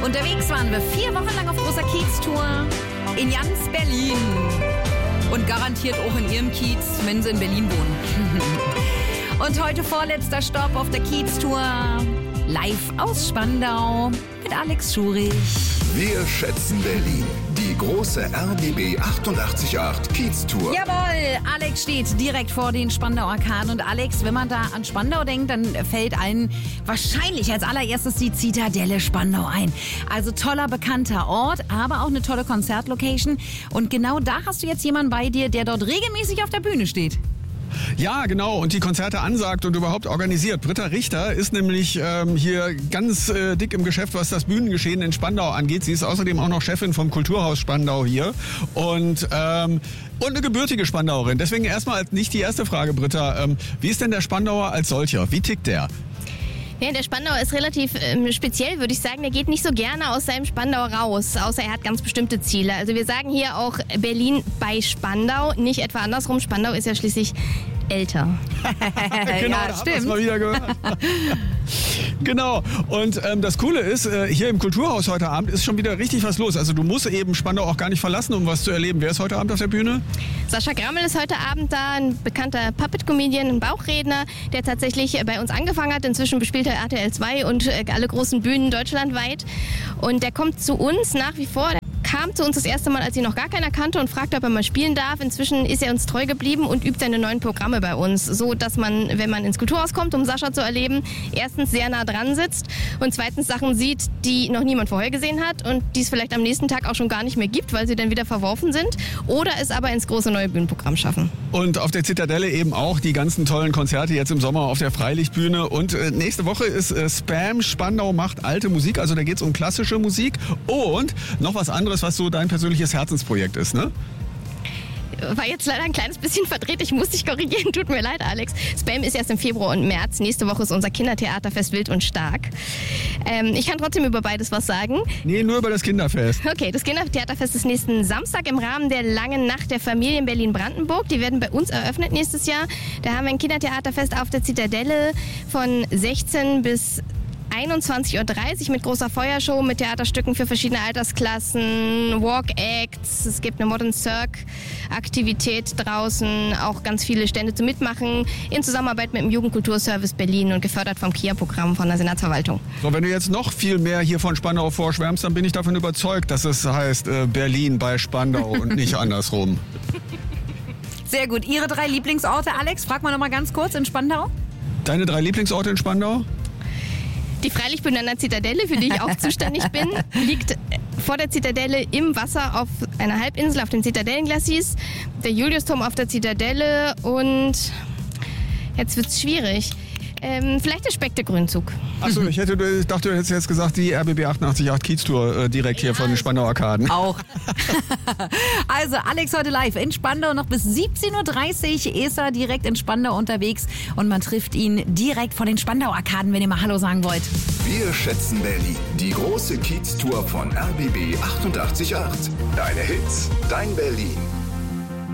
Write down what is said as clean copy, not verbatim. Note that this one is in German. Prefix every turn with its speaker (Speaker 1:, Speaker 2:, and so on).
Speaker 1: Unterwegs waren wir 4 Wochen lang auf großer Kiez-Tour in ganz Berlin. Und garantiert auch in ihrem Kiez, wenn sie in Berlin wohnen. Und heute vorletzter Stopp auf der Kiez-Tour. Live aus Spandau mit Alex Schurich.
Speaker 2: Wir schätzen Berlin. Die große RBB 88.8 Kiez-Tour.
Speaker 1: Jawohl, Alex steht direkt vor den Spandauer Arkaden. Und Alex, wenn man da an Spandau denkt, dann fällt allen wahrscheinlich als allererstes die Zitadelle Spandau ein. Also toller, bekannter Ort, aber auch eine tolle Konzertlocation. Und genau da hast du jetzt jemanden bei dir, der dort regelmäßig auf der Bühne steht.
Speaker 3: Ja, genau. Und die Konzerte ansagt und überhaupt organisiert. Britta Richter ist nämlich hier ganz dick im Geschäft, was das Bühnengeschehen in Spandau angeht. Sie ist außerdem auch noch Chefin vom Kulturhaus Spandau hier. Und eine gebürtige Spandauerin. Deswegen erstmal nicht die erste Frage, Britta. Wie ist denn der Spandauer als solcher? Wie tickt der?
Speaker 4: Ja, der Spandauer ist relativ speziell, würde ich sagen. Der geht nicht so gerne aus seinem Spandau raus, außer er hat ganz bestimmte Ziele. Also wir sagen hier auch Berlin bei Spandau, nicht etwa andersrum. Spandau ist ja schließlich älter.
Speaker 3: Genau,
Speaker 1: ja,
Speaker 3: da
Speaker 1: stimmt.
Speaker 3: haben wir mal wieder gehört. Genau. Und das Coole ist, hier im Kulturhaus heute Abend ist schon wieder richtig was los. Also du musst eben Spandau auch gar nicht verlassen, um was zu erleben. Wer ist heute Abend auf der Bühne?
Speaker 4: Sascha Grammel ist heute Abend da, ein bekannter Puppet-Comedian, ein Bauchredner, der tatsächlich bei uns angefangen hat. Inzwischen bespielt er RTL 2 und alle großen Bühnen deutschlandweit. Und der kommt zu uns nach wie vor. Der kam zu uns das erste Mal, als ihn noch gar keiner kannte und fragte, ob er mal spielen darf. Inzwischen ist er uns treu geblieben und übt seine neuen Programme bei uns. So, dass man, wenn man ins Kulturhaus kommt, um Sascha zu erleben, erstens sehr nah dran sitzt und zweitens Sachen sieht, die noch niemand vorher gesehen hat und die es vielleicht am nächsten Tag auch schon gar nicht mehr gibt, weil sie dann wieder verworfen sind oder es aber ins große neue Bühnenprogramm schaffen.
Speaker 3: Und auf der Zitadelle eben auch die ganzen tollen Konzerte jetzt im Sommer auf der Freilichtbühne. Und nächste Woche ist Spam Spandau macht alte Musik. Also da geht es um klassische Musik und noch was anderes, was so dein persönliches Herzensprojekt ist, ne?
Speaker 4: War jetzt leider ein kleines bisschen verdreht. Ich muss dich korrigieren. Tut mir leid, Alex. Spam ist erst im Februar und März. Nächste Woche ist unser Kindertheaterfest Wild und Stark. Ich kann trotzdem über beides was sagen.
Speaker 3: Nee, nur über das Kinderfest.
Speaker 4: Okay, das Kindertheaterfest ist nächsten Samstag im Rahmen der langen Nacht der Familien Berlin-Brandenburg. Die werden bei uns eröffnet nächstes Jahr. Da haben wir ein Kindertheaterfest auf der Zitadelle von 16 bis 21.30 Uhr mit großer Feuershow, mit Theaterstücken für verschiedene Altersklassen, Walk-Acts, es gibt eine Modern Cirque-Aktivität draußen, auch ganz viele Stände zum Mitmachen in Zusammenarbeit mit dem Jugendkulturservice Berlin und gefördert vom KIA-Programm von der Senatsverwaltung.
Speaker 3: So, wenn du jetzt noch viel mehr hier von Spandau vorschwärmst, dann bin ich davon überzeugt, dass es heißt Berlin bei Spandau und nicht andersrum.
Speaker 1: Sehr gut. Ihre 3 Lieblingsorte, Alex? Frag mal noch mal ganz kurz in Spandau.
Speaker 3: Deine 3 Lieblingsorte in Spandau?
Speaker 4: Die Freilichtbühne an der Zitadelle, für die ich auch zuständig bin, liegt vor der Zitadelle im Wasser auf einer Halbinsel auf den Zitadellenglacis. Der Juliusturm auf der Zitadelle und jetzt wird's schwierig. Vielleicht der Spekte-Grünzug.
Speaker 3: Achso, ich dachte, du hättest jetzt gesagt, die RBB 88.8 Kiez-Tour direkt hier von den Spandauer Arkaden.
Speaker 1: Auch. Also Alex heute live in Spandau. Noch bis 17.30 Uhr ist er direkt in Spandau unterwegs. Und man trifft ihn direkt vor den Spandauer Arkaden, wenn ihr mal Hallo sagen wollt.
Speaker 2: Wir schätzen Berlin. Die große Kiez-Tour von RBB 88.8. Deine Hits, dein Berlin.